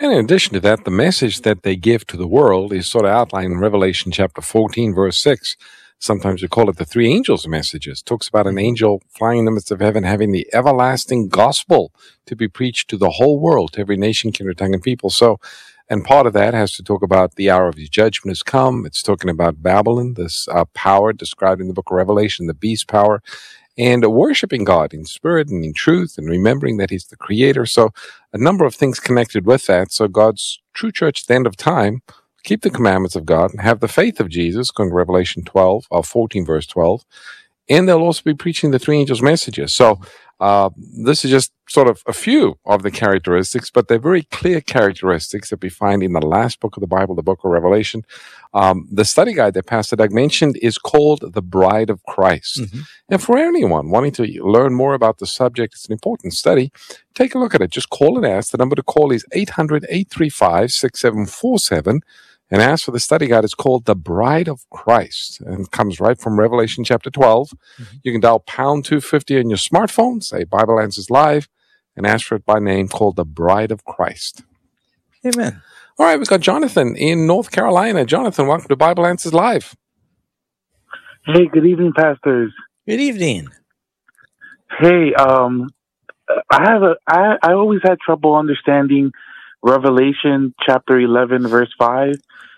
And in addition to that, the message that they give to the world is sort of outlined in Revelation chapter 14, verse 6. Sometimes we call it the three angels' messages. It talks about an angel flying in the midst of heaven, having the everlasting gospel to be preached to the whole world, to every nation, kindred, tongue, and people. So, and part of that has to talk about the hour of his judgment has come. It's talking about Babylon, this power described in the book of Revelation, the beast power, and worshiping God in spirit and in truth and remembering that he's the creator. So a number of things connected with that. So God's true church at the end of time keep the commandments of God and have the faith of Jesus, going to Revelation 14, verse 12. And they'll also be preaching the three angels' messages. So this is just sort of a few of the characteristics, but they're very clear characteristics that we find in the last book of the Bible, the book of Revelation. The study guide that Pastor Doug mentioned is called The Bride of Christ. Mm-hmm. And for anyone wanting to learn more about the subject, it's an important study. Take a look at it. Just call and ask. The number to call is 800-835-6747. And as for the study guide, it's called The Bride of Christ, and it comes right from Revelation chapter 12. Mm-hmm. You can dial pound 250 on your smartphone, say Bible Answers Live, and ask for it by name, called The Bride of Christ. Amen. All right, we've got Jonathan in North Carolina. Jonathan, welcome to Bible Answers Live. Hey, good evening, pastors. Good evening. Hey, I always had trouble understanding Revelation chapter 11, verse 5.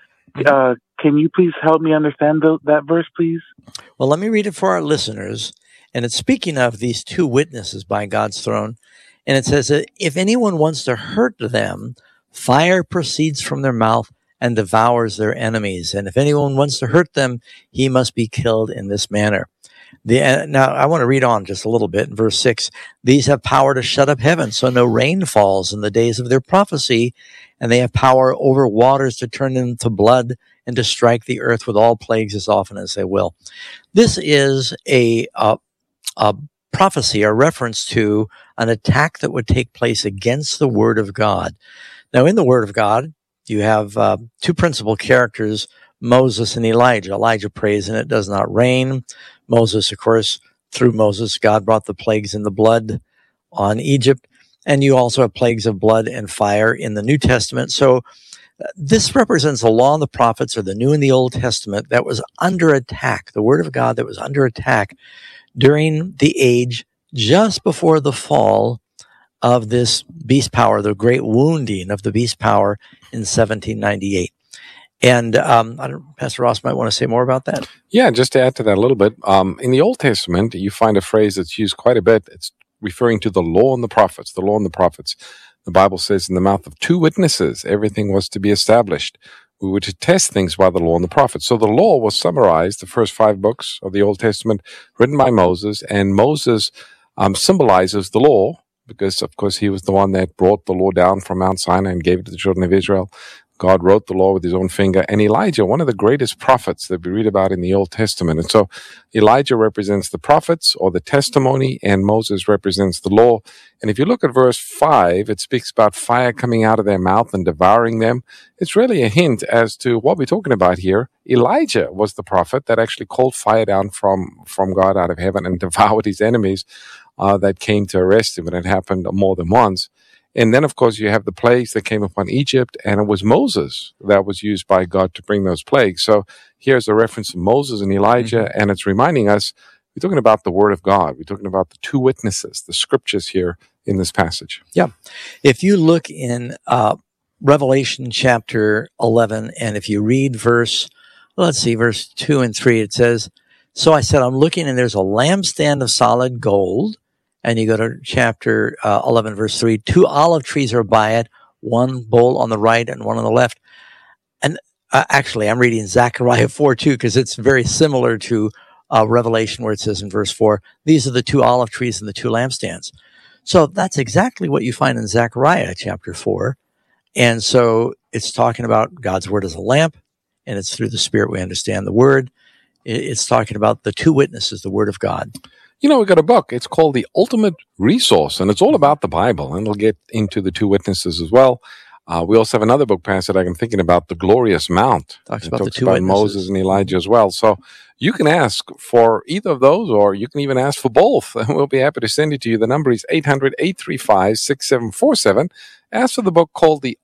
Can you please help me understand that verse, please? Well, let me read it for our listeners. And it's speaking of these two witnesses by God's throne. And it says that if anyone wants to hurt them, fire proceeds from their mouth and devours their enemies. And if anyone wants to hurt them, he must be killed in this manner. Now, I want to read on just a little bit in verse 6. These have power to shut up heaven, so no rain falls in the days of their prophecy, and they have power over waters to turn them to blood and to strike the earth with all plagues as often as they will. This is a prophecy, a reference to an attack that would take place against the Word of God. Now, in the Word of God, you have two principal characters, Moses and Elijah. Elijah prays and it does not rain. Moses, of course, through Moses, God brought the plagues in the blood on Egypt. And you also have plagues of blood and fire in the New Testament. So this represents the law and the prophets, or the New and the Old Testament, that was under attack, the Word of God that was under attack during the age just before the fall of this beast power, the great wounding of the beast power in 1798. And Pastor Ross might want to say more about that. Yeah, just to add to that a little bit. In the Old Testament, you find a phrase that's used quite a bit. It's referring to the law and the prophets, the law and the prophets. The Bible says in the mouth of two witnesses, everything was to be established. We were to test things by the law and the prophets. So the law was summarized, the first 5 books of the Old Testament, written by Moses, and Moses symbolizes the law because, of course, he was the one that brought the law down from Mount Sinai and gave it to the children of Israel. God wrote the law with his own finger. And Elijah, one of the greatest prophets that we read about in the Old Testament. And so Elijah represents the prophets or the testimony, and Moses represents the law. And if you look at verse 5, it speaks about fire coming out of their mouth and devouring them. It's really a hint as to what we're talking about here. Elijah was the prophet that actually called fire down from God out of heaven and devoured his enemies that came to arrest him. And it happened more than once. And then, of course, you have the plagues that came upon Egypt, and it was Moses that was used by God to bring those plagues. So here's a reference to Moses and Elijah, and it's reminding us, we're talking about the Word of God. We're talking about the two witnesses, the scriptures here in this passage. Yeah. If you look in Revelation chapter 11, and if you read verse 2 and 3, it says, so I said, I'm looking, and there's a lampstand of solid gold. And you go to chapter 11, verse 3, 2 olive trees are by it, one bowl on the right and one on the left. And actually, I'm reading Zechariah 4:2 because it's very similar to Revelation where it says in verse 4, these are the 2 olive trees and the 2 lampstands. So that's exactly what you find in Zechariah chapter 4. And so it's talking about God's word as a lamp, and it's through the Spirit we understand the word. It's talking about the 2 witnesses, the word of God. You know, we got a book. It's called The Ultimate Resource, and it's all about the Bible, and it'll get into the 2 witnesses as well. We also have another book, Pastor, that I'm thinking about, The Glorious Mount. Talks about the 2 witnesses. Moses and Elijah as well. So you can ask for either of those, or you can even ask for both, and we'll be happy to send it to you. The number is 800-835-6747. Ask for the book called The